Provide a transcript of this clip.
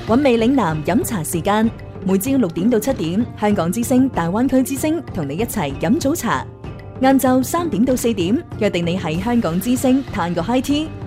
韻味嶺南飲茶時間，每朝6點到7點，香港之聲大灣區之聲同你一齊飲早茶。晏晝3點到4點，約定你喺香港之聲嘆個 high tea。